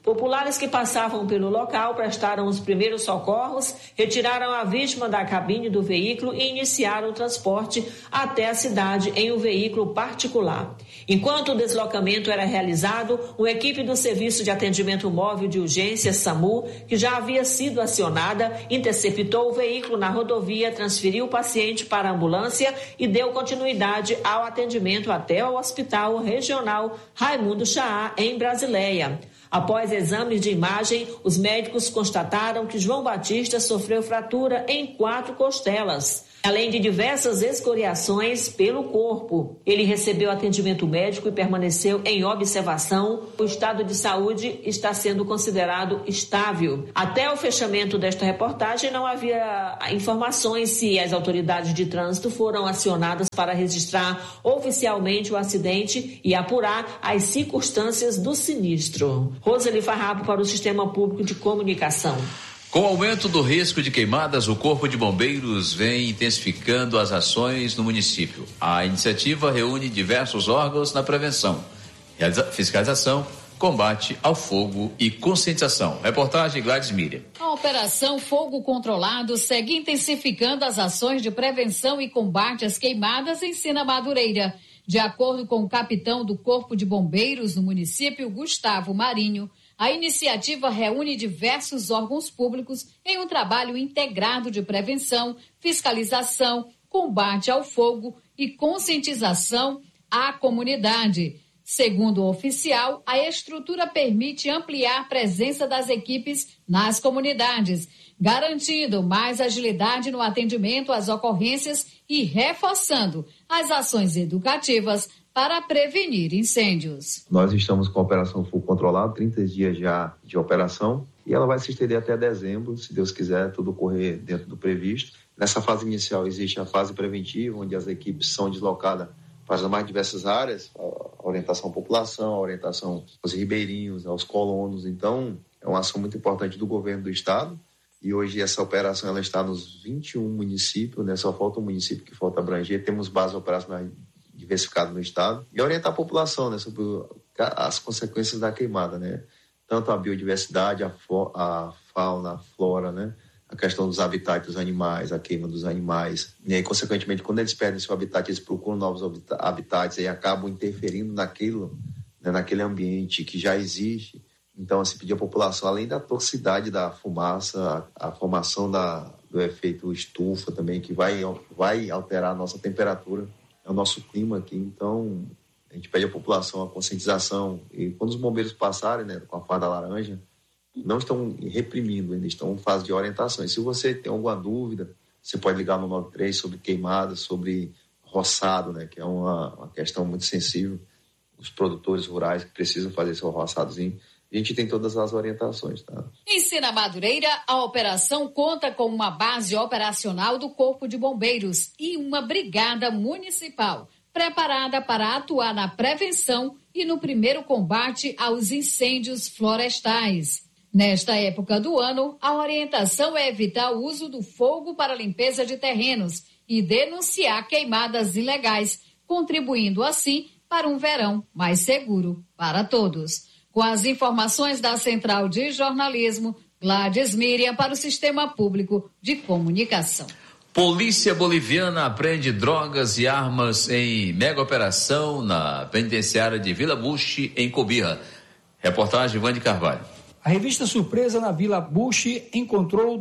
[SPEAKER 7] Populares que passavam pelo local prestaram os primeiros socorros, retiraram a vítima da cabine do veículo e iniciaram o transporte até a cidade em um veículo particular. Enquanto o deslocamento era realizado, uma equipe do Serviço de Atendimento Móvel de Urgência, SAMU, que já havia sido acionada, interceptou o veículo na rodovia, transferiu o paciente para a ambulância e deu continuidade ao atendimento até o Hospital Regional Raimundo Chaá, em Brasileia. Após exames de imagem, os médicos constataram que João Batista sofreu fratura em 4 costelas, além de diversas escoriações pelo corpo. Ele recebeu atendimento médico e permaneceu em observação. O estado de saúde está sendo considerado estável. Até o fechamento desta reportagem, não havia informações se as autoridades de trânsito foram acionadas para registrar oficialmente o acidente e apurar as circunstâncias do sinistro. Roseli Farrapo para o Sistema Público de Comunicação.
[SPEAKER 2] Com o aumento do risco de queimadas, o Corpo de Bombeiros vem intensificando as ações no município. A iniciativa reúne diversos órgãos na prevenção, fiscalização, combate ao fogo e conscientização. Reportagem Gladys Miriam.
[SPEAKER 18] A Operação Fogo Controlado segue intensificando as ações de prevenção e combate às queimadas em Sina Madureira. De acordo com o capitão do Corpo de Bombeiros no município, Gustavo Marinho, a iniciativa reúne diversos órgãos públicos em um trabalho integrado de prevenção, fiscalização, combate ao fogo e conscientização à comunidade. Segundo o oficial, a estrutura permite ampliar a presença das equipes nas comunidades, garantindo mais agilidade no atendimento às ocorrências e reforçando as ações educativas para prevenir incêndios.
[SPEAKER 19] Nós estamos com a Operação Fogo Controlado, 30 dias já de operação, e ela vai se estender até dezembro, se Deus quiser, tudo correr dentro do previsto. Nessa fase inicial existe a fase preventiva, onde as equipes são deslocadas para as mais diversas áreas, a orientação à população, a orientação aos ribeirinhos, aos colonos. Então, é uma ação muito importante do governo do estado, e hoje essa operação ela está nos 21 municípios, né? Só falta um município que falta abranger, temos bases operacionais diversificado no estado, e orientar a população, né, sobre as consequências da queimada, né, tanto a biodiversidade, a fauna, a flora, né, a questão dos habitats dos animais, a queima dos animais, e aí, consequentemente, quando eles perdem seu habitat, eles procuram novos habitats e acabam interferindo naquilo, né, naquele ambiente que já existe. Então, assim, pedir à população, além da toxicidade da fumaça, a formação do efeito estufa também, que vai alterar a nossa temperatura, o nosso clima aqui. Então a gente pede à população a conscientização, e quando os bombeiros passarem, né, com a farda laranja, não estão reprimindo, ainda estão em fase de orientação. E se você tem alguma dúvida, você pode ligar no 93 sobre queimadas, sobre roçado, né, que é uma questão muito sensível, os produtores rurais que precisam fazer seu roçadozinho. A gente tem todas as orientações, tá?
[SPEAKER 18] Em Sina Madureira, a operação conta com uma base operacional do Corpo de Bombeiros e uma brigada municipal, preparada para atuar na prevenção e no primeiro combate aos incêndios florestais. Nesta época do ano, a orientação é evitar o uso do fogo para limpeza de terrenos e denunciar queimadas ilegais, contribuindo assim para um verão mais seguro para todos. Com as informações da Central de Jornalismo, Gladys Miriam para o Sistema Público de Comunicação.
[SPEAKER 2] Polícia boliviana apreende drogas e armas em mega operação na penitenciária de Vila Bush, em Cobija. Reportagem Vande Carvalho.
[SPEAKER 13] A revista Surpresa na Vila Bush encontrou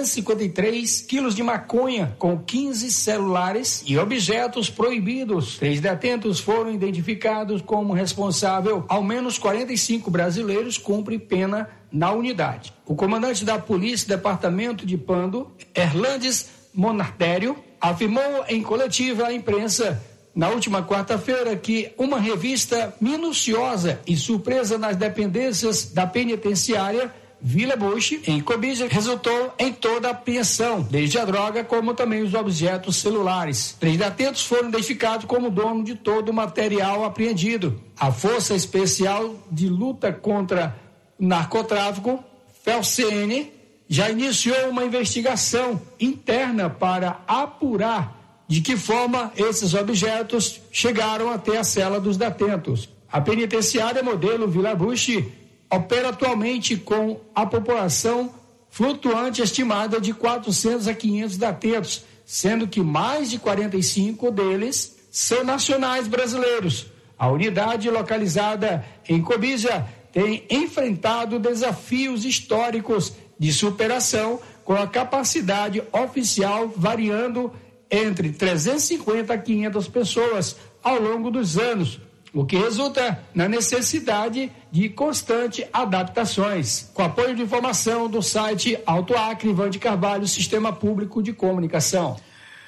[SPEAKER 13] 253 quilos de maconha com 15 celulares e objetos proibidos. 3 detentos foram identificados como responsável. Ao menos 45 brasileiros cumprem pena na unidade. O comandante da Polícia Departamento de Pando, Erlandes Monartério, afirmou em coletiva à imprensa na última quarta-feira que uma revista minuciosa e surpresa nas dependências da penitenciária Vila Bush, em Cobija, resultou em toda a apreensão, desde a droga como também os objetos celulares. 3 detentos foram identificados como dono de todo o material apreendido. A Força Especial de Luta contra o Narcotráfico, FELCN, já iniciou uma investigação interna para apurar de que forma esses objetos chegaram até a cela dos detentos. A penitenciária modelo Vila Bush opera atualmente com a população flutuante estimada de 400 a 500 datetos, sendo que mais de 45 deles são nacionais brasileiros. A unidade, localizada em Cobija, tem enfrentado desafios históricos de superação, com a capacidade oficial variando entre 350 a 500 pessoas ao longo dos anos, o que resulta na necessidade de constantes adaptações. Com apoio de informação do site Alto Acre, Ivan de Carvalho, Sistema Público de Comunicação.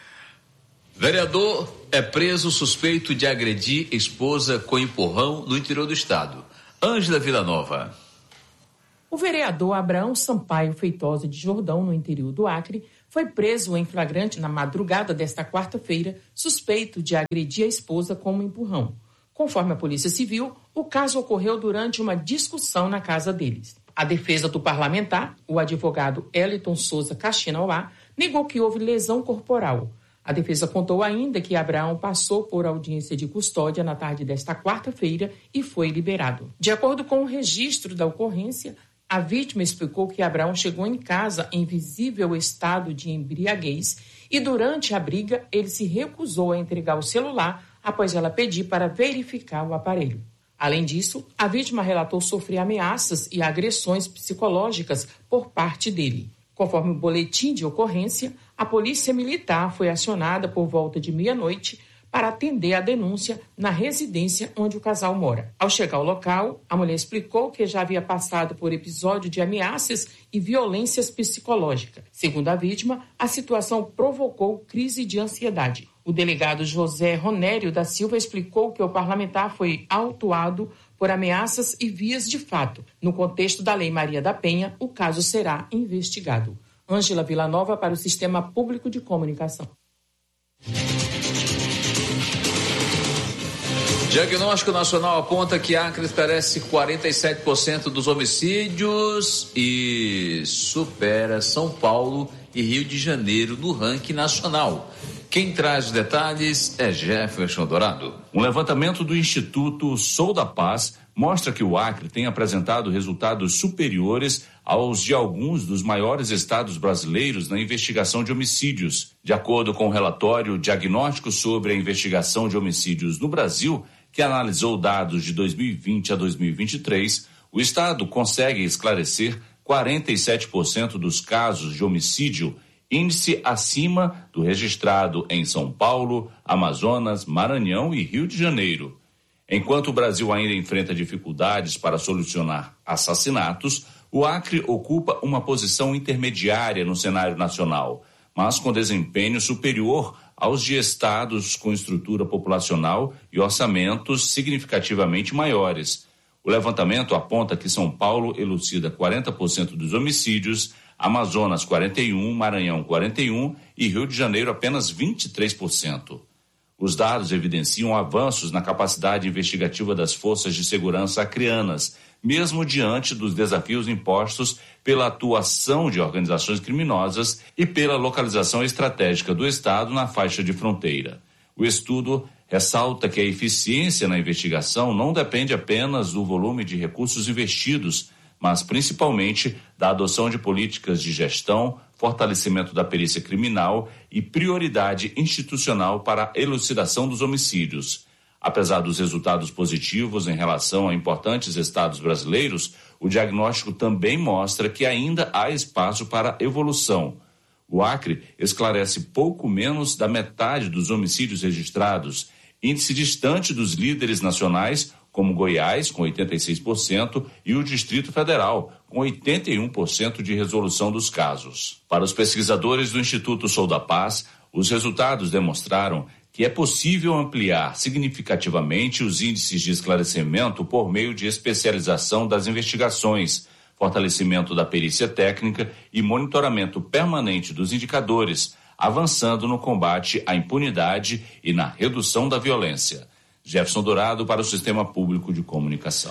[SPEAKER 2] Vereador é preso suspeito de agredir esposa com empurrão no interior do estado. Ângela Villanova.
[SPEAKER 15] O vereador Abraão Sampaio Feitosa de Jordão, no interior do Acre, foi preso em flagrante na madrugada desta quarta-feira, suspeito de agredir a esposa com um empurrão. Conforme a Polícia Civil, o caso ocorreu durante uma discussão na casa deles. A defesa do parlamentar, o advogado Eliton Souza Caxinauá, negou que houve lesão corporal. A defesa contou ainda que Abraão passou por audiência de custódia na tarde desta quarta-feira e foi liberado. De acordo com o registro da ocorrência, a vítima explicou que Abraão chegou em casa em visível estado de embriaguez e durante a briga ele se recusou a entregar o celular após ela pedir para verificar o aparelho. Além disso, a vítima relatou sofrer ameaças e agressões psicológicas por parte dele. Conforme o boletim de ocorrência, a Polícia Militar foi acionada por volta de meia-noite para atender a denúncia na residência onde o casal mora. Ao chegar ao local, a mulher explicou que já havia passado por episódio de ameaças e violências psicológicas. Segundo a vítima, a situação provocou crise de ansiedade. O delegado José Ronério da Silva explicou que o parlamentar foi autuado por ameaças e vias de fato. No contexto da Lei Maria da Penha, o caso será investigado. Ângela Villanova para o Sistema Público de Comunicação.
[SPEAKER 2] Diagnóstico Nacional aponta que Acre esclarece 47% dos homicídios e supera São Paulo e Rio de Janeiro no ranking nacional. Quem traz os detalhes é Jefferson Dourado.
[SPEAKER 6] Um levantamento do Instituto Sou da Paz mostra que o Acre tem apresentado resultados superiores aos de alguns dos maiores estados brasileiros na investigação de homicídios. De acordo com o relatório Diagnóstico sobre a Investigação de Homicídios no Brasil, que analisou dados de 2020 a 2023, o estado consegue esclarecer 47% dos casos de homicídio, índice acima do registrado em São Paulo, Amazonas, Maranhão e Rio de Janeiro. Enquanto o Brasil ainda enfrenta dificuldades para solucionar assassinatos, o Acre ocupa uma posição intermediária no cenário nacional, mas com desempenho superior aos de estados com estrutura populacional e orçamentos significativamente maiores. O levantamento aponta que São Paulo elucida 40% dos homicídios, Amazonas 41%, Maranhão 41% e Rio de Janeiro apenas 23%. Os dados evidenciam avanços na capacidade investigativa das forças de segurança acreanas, mesmo diante dos desafios impostos pela atuação de organizações criminosas e pela localização estratégica do Estado na faixa de fronteira. O estudo ressalta que a eficiência na investigação não depende apenas do volume de recursos investidos, mas principalmente da adoção de políticas de gestão, fortalecimento da perícia criminal e prioridade institucional para a elucidação dos homicídios. Apesar dos resultados positivos em relação a importantes estados brasileiros, o diagnóstico também mostra que ainda há espaço para evolução. O Acre esclarece pouco menos da metade dos homicídios registrados, índice distante dos líderes nacionais, como Goiás, com 86%, e o Distrito Federal, com 81% de resolução dos casos. Para os pesquisadores do Instituto Sou da Paz, os resultados demonstraram que é possível ampliar significativamente os índices de esclarecimento por meio de especialização das investigações, fortalecimento da perícia técnica e monitoramento permanente dos indicadores, avançando no combate à impunidade e na redução da violência. Jefferson Dourado para o Sistema Público de Comunicação.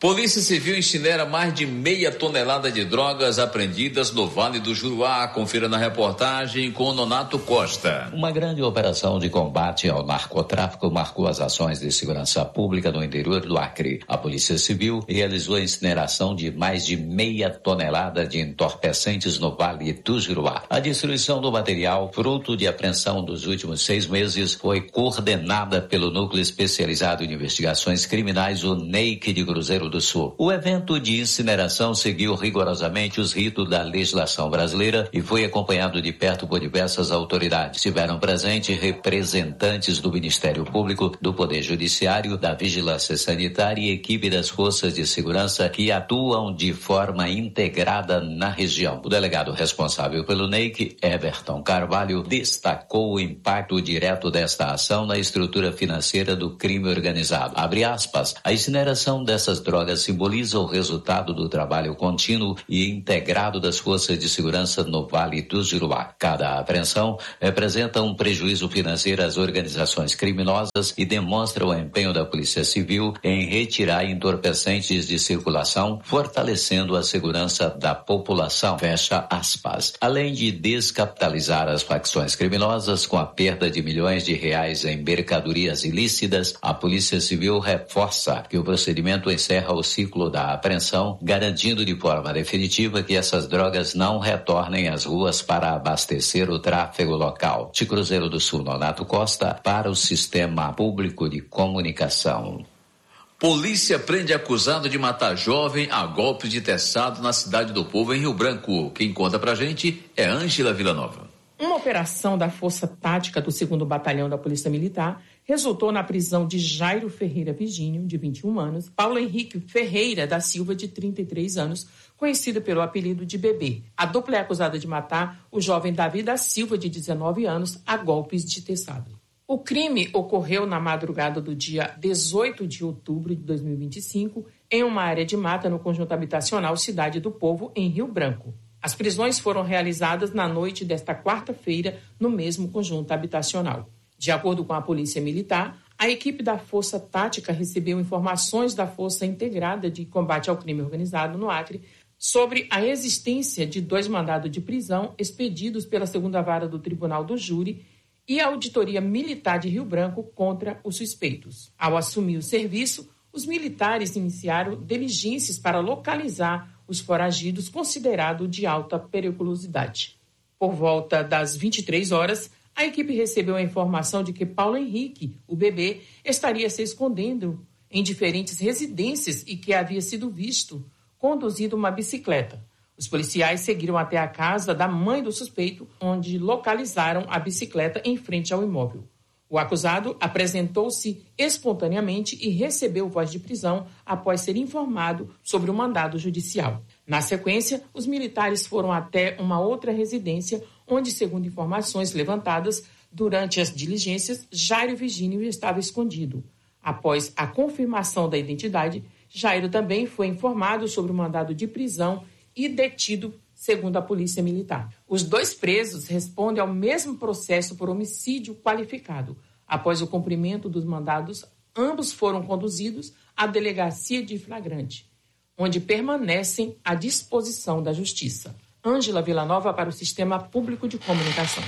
[SPEAKER 2] Polícia Civil incinera mais de 0,5 tonelada de drogas apreendidas no Vale do Juruá. Confira na reportagem com Nonato Costa.
[SPEAKER 20] Uma grande operação de combate ao narcotráfico marcou as ações de segurança pública no interior do Acre. A Polícia Civil realizou a incineração de mais de 0,5 tonelada de entorpecentes no Vale do Juruá. A destruição do material, fruto de apreensão dos últimos 6 meses, foi coordenada pelo Núcleo Especializado em Investigações Criminais, o NEIC de Cruzeiro do Sul. O evento de incineração seguiu rigorosamente os ritos da legislação brasileira e foi acompanhado de perto por diversas autoridades. Tiveram presente representantes do Ministério Público, do Poder Judiciário, da Vigilância Sanitária e equipe das Forças de Segurança que atuam de forma integrada na região. O delegado responsável pelo NEIC, Everton Carvalho, destacou o impacto direto desta ação na estrutura financeira do crime organizado. Abre aspas, a incineração dessas drogas simboliza o resultado do trabalho contínuo e integrado das forças de segurança no Vale do Juruá. Cada apreensão representa um prejuízo financeiro às organizações criminosas e demonstra o empenho da Polícia Civil em retirar entorpecentes de circulação, fortalecendo a segurança da população. Fecha aspas. Além de descapitalizar as facções criminosas com a perda de milhões de reais em mercadorias ilícitas, a Polícia Civil reforça que o procedimento encerra o ciclo da apreensão, garantindo de forma definitiva que essas drogas não retornem às ruas para abastecer o tráfego local. De Cruzeiro do Sul, Nonato Costa, para o Sistema Público de Comunicação.
[SPEAKER 2] Polícia prende acusado de matar jovem a golpe de teçado na Cidade do Povo, em Rio Branco. Quem conta pra gente é Ângela Villanova.
[SPEAKER 15] Uma operação da Força Tática do 2º Batalhão da Polícia Militar resultou na prisão de Jairo Ferreira Virgínio, de 21 anos, Paulo Henrique Ferreira da Silva, de 33 anos, conhecido pelo apelido de Bebê. A dupla é acusada de matar o jovem Davi da Silva, de 19 anos, a golpes de teçado. O crime ocorreu na madrugada do dia 18 de outubro de 2025, em uma área de mata no conjunto habitacional Cidade do Povo, em Rio Branco. As prisões foram realizadas na noite desta quarta-feira no mesmo conjunto habitacional. De acordo com a Polícia Militar, a equipe da Força Tática recebeu informações da Força Integrada de Combate ao Crime Organizado no Acre sobre a existência de 2 mandados de prisão expedidos pela 2ª Vara do Tribunal do Júri e a Auditoria Militar de Rio Branco contra os suspeitos. Ao assumir o serviço, os militares iniciaram diligências para localizar os foragidos considerados de alta periculosidade. Por volta das 23 horas, a equipe recebeu a informação de que Paulo Henrique, o Bebê, estaria se escondendo em diferentes residências e que havia sido visto conduzindo uma bicicleta. Os policiais seguiram até a casa da mãe do suspeito, onde localizaram a bicicleta em frente ao imóvel. O acusado apresentou-se espontaneamente e recebeu voz de prisão após ser informado sobre o mandado judicial. Na sequência, os militares foram até uma outra residência, onde, segundo informações levantadas durante as diligências, Jairo Virgínio estava escondido. Após a confirmação da identidade, Jairo também foi informado sobre o mandado de prisão e detido, segundo a Polícia Militar. Os 2 presos respondem ao mesmo processo por homicídio qualificado. Após o cumprimento dos mandados, ambos foram conduzidos à delegacia de flagrante, onde permanecem à disposição da Justiça. Ângela Villanova para o Sistema Público de Comunicação.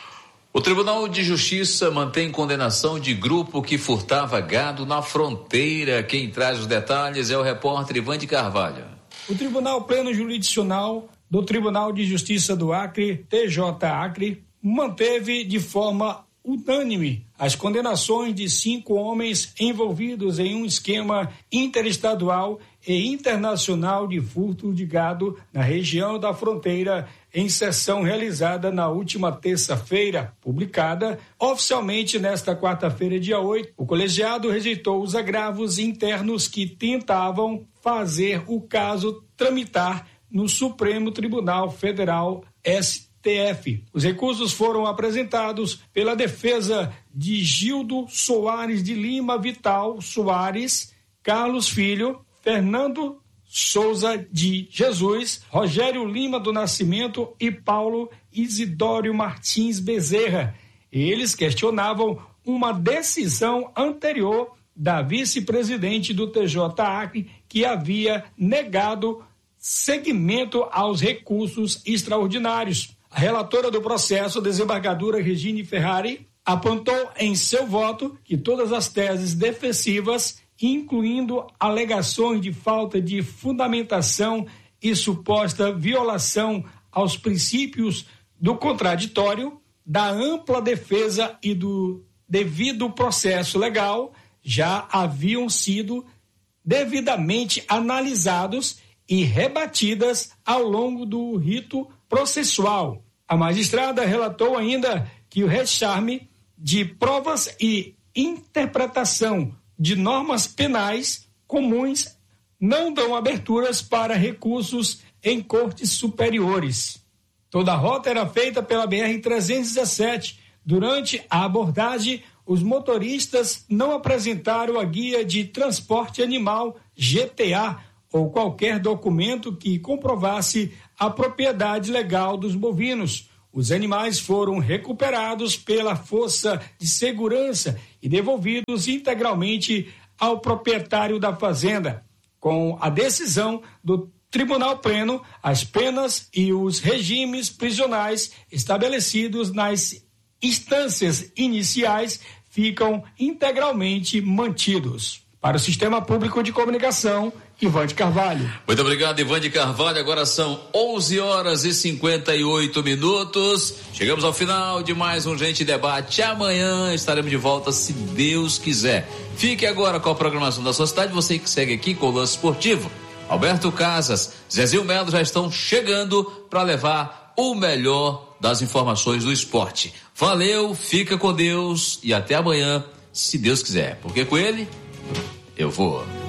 [SPEAKER 2] O Tribunal de Justiça mantém condenação de grupo que furtava gado na fronteira. Quem traz os detalhes é o repórter Ivan de Carvalho.
[SPEAKER 13] O Tribunal Pleno Jurisdicional do Tribunal de Justiça do Acre, TJ Acre, manteve de forma unânime as condenações de 5 homens envolvidos em um esquema interestadual e internacional de furto de gado na região da fronteira, em sessão realizada na última terça-feira, publicada oficialmente nesta quarta-feira, dia 8. O colegiado rejeitou os agravos internos que tentavam fazer o caso tramitar no Supremo Tribunal Federal, STF. Os recursos foram apresentados pela defesa de Gildo Soares de Lima Vital Soares, Carlos Filho, Fernando Souza de Jesus, Rogério Lima do Nascimento e Paulo Isidório Martins Bezerra. Eles questionavam uma decisão anterior da vice-presidente do TJ Acre, que havia negado seguimento aos recursos extraordinários. A relatora do processo, a desembargadora Regine Ferrari, apontou em seu voto que todas as teses defensivas, incluindo alegações de falta de fundamentação e suposta violação aos princípios do contraditório, da ampla defesa e do devido processo legal, já haviam sido devidamente analisados e rebatidas ao longo do rito processual. A magistrada relatou ainda que o recharme de provas e interpretação de normas penais comuns não dão aberturas para recursos em cortes superiores. Toda a rota era feita pela BR-317. Durante a abordagem, os motoristas não apresentaram a guia de transporte animal GTA ou qualquer documento que comprovasse a propriedade legal dos bovinos. Os animais foram recuperados pela Força de Segurança e devolvidos integralmente ao proprietário da fazenda. Com a decisão do Tribunal Pleno, as penas e os regimes prisionais estabelecidos nas instâncias iniciais ficam integralmente mantidos. Para o Sistema Público de Comunicação, Ivan de Carvalho.
[SPEAKER 2] Muito obrigado, Ivan de Carvalho. Agora são 11h58. Chegamos ao final de mais um Gente Debate. Amanhã estaremos de volta, se Deus quiser. Fique agora com a programação da sua cidade. Você que segue aqui com o Lance Esportivo. Alberto Casas, Zezinho Melo já estão chegando para levar o melhor das informações do esporte. Valeu, fica com Deus e até amanhã, se Deus quiser. Porque com ele, eu vou.